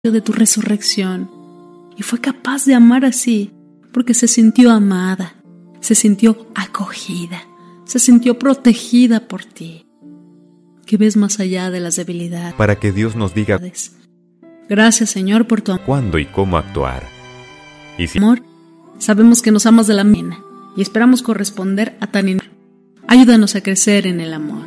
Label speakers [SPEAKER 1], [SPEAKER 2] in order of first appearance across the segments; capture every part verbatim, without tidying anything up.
[SPEAKER 1] de tu resurrección y fue capaz de amar así porque se sintió amada, se sintió acogida, se sintió protegida por ti, que ves más allá de las debilidades.
[SPEAKER 2] Para que Dios nos diga
[SPEAKER 1] gracias, Señor, por tu amor.
[SPEAKER 2] Cuándo y cómo actuar. Y si
[SPEAKER 1] amor, sabemos que nos amas de la mina y esperamos corresponder a tan in... Ayúdanos a crecer en el amor.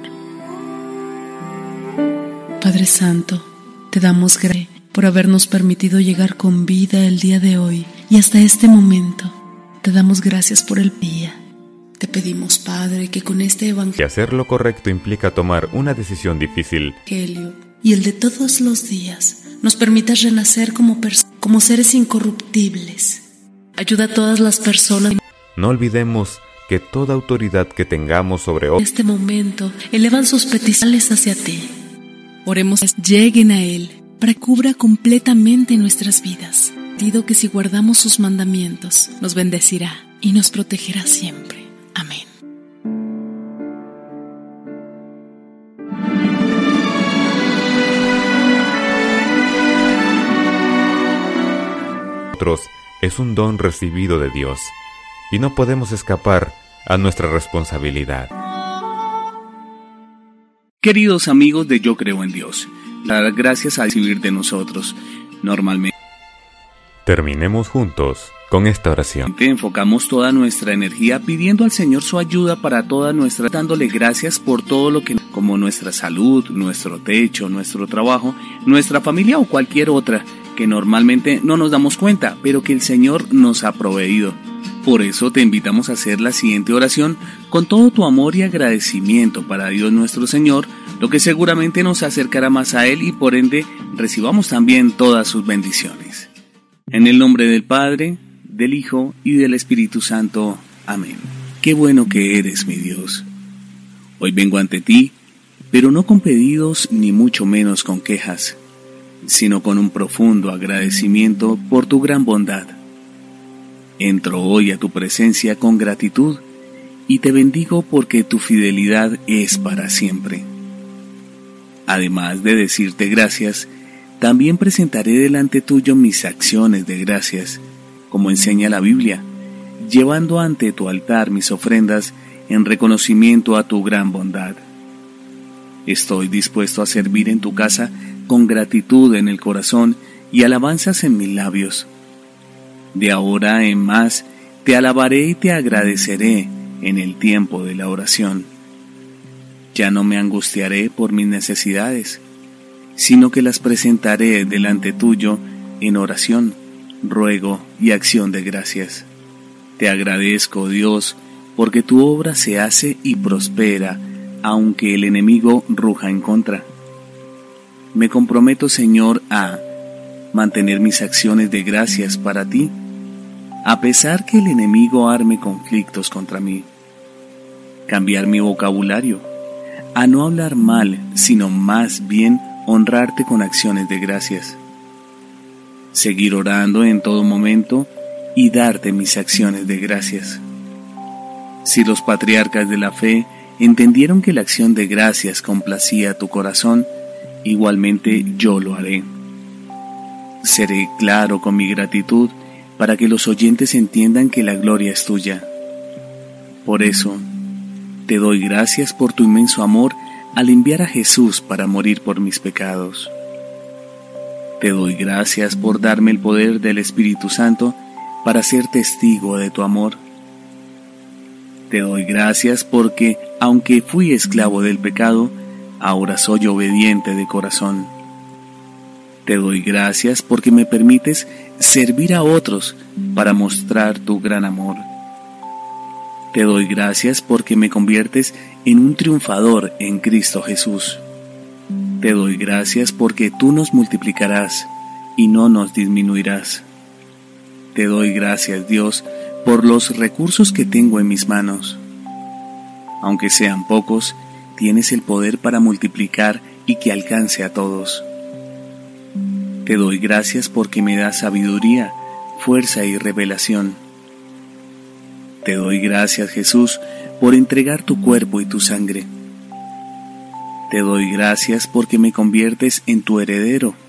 [SPEAKER 1] Padre Santo, te damos gracias por habernos permitido llegar con vida el día de hoy y hasta este momento. Te damos gracias por el día. Te pedimos, Padre, que con este evangelio
[SPEAKER 2] que hacer lo correcto implica tomar una decisión difícil
[SPEAKER 1] y el de todos los días nos permitas renacer como, pers- como seres incorruptibles. Ayuda a todas las personas.
[SPEAKER 2] No olvidemos que toda autoridad que tengamos sobre
[SPEAKER 1] En
[SPEAKER 2] otros
[SPEAKER 1] este momento elevan sus peticiones hacia ti. Oremos que lleguen a Él para que cubra completamente nuestras vidas. Pido que si guardamos sus mandamientos, nos bendecirá y nos protegerá siempre. Amén.
[SPEAKER 2] es un don recibido de Dios y no podemos escapar a nuestra responsabilidad.
[SPEAKER 3] Queridos amigos de Yo Creo en Dios, dar gracias a recibir de nosotros. Normalmente
[SPEAKER 2] terminemos juntos con esta oración.
[SPEAKER 3] Enfocamos toda nuestra energía pidiendo al Señor su ayuda para toda nuestra, dándole gracias por todo lo que, como nuestra salud, nuestro techo, nuestro trabajo, nuestra familia o cualquier otra, que normalmente no nos damos cuenta, pero que el Señor nos ha proveído. Por eso te invitamos a hacer la siguiente oración con todo tu amor y agradecimiento para Dios nuestro Señor, lo que seguramente nos acercará más a Él y por ende recibamos también todas sus bendiciones. En el nombre del Padre, del Hijo y del Espíritu Santo. Amén. Qué bueno que eres, mi Dios. Hoy vengo ante ti, pero no con pedidos ni mucho menos con quejas, sino con un profundo agradecimiento por tu gran bondad. Entro hoy a tu presencia con gratitud y te bendigo porque tu fidelidad es para siempre. Además de decirte gracias, también presentaré delante tuyo mis acciones de gracias, como enseña la Biblia, llevando ante tu altar mis ofrendas en reconocimiento a tu gran bondad. Estoy dispuesto a servir en tu casa con gratitud en el corazón y alabanzas en mis labios. De ahora en más te alabaré y te agradeceré en el tiempo de la oración. Ya no me angustiaré por mis necesidades, sino que las presentaré delante tuyo en oración, ruego y acción de gracias. Te agradezco, Dios, porque tu obra se hace y prospera, aunque el enemigo ruja en contra. Me comprometo, Señor, a mantener mis acciones de gracias para ti, a pesar que el enemigo arme conflictos contra mí. Cambiar mi vocabulario, a no hablar mal, sino más bien honrarte con acciones de gracias. Seguir orando en todo momento y darte mis acciones de gracias. Si los patriarcas de la fe entendieron que la acción de gracias complacía tu corazón, igualmente yo lo haré. Seré claro con mi gratitud para que los oyentes entiendan que la gloria es tuya. Por eso, te doy gracias por tu inmenso amor al enviar a Jesús para morir por mis pecados. Te doy gracias por darme el poder del Espíritu Santo para ser testigo de tu amor. Te doy gracias porque, aunque fui esclavo del pecado, ahora soy obediente de corazón. Te doy gracias porque me permites servir a otros para mostrar tu gran amor. Te doy gracias porque me conviertes en un triunfador en Cristo Jesús. Te doy gracias porque tú nos multiplicarás y no nos disminuirás. Te doy gracias, Dios, por los recursos que tengo en mis manos. Aunque sean pocos, tienes el poder para multiplicar y que alcance a todos. Te doy gracias porque me das sabiduría, fuerza y revelación. Te doy gracias, Jesús, por entregar tu cuerpo y tu sangre. Te doy gracias porque me conviertes en tu heredero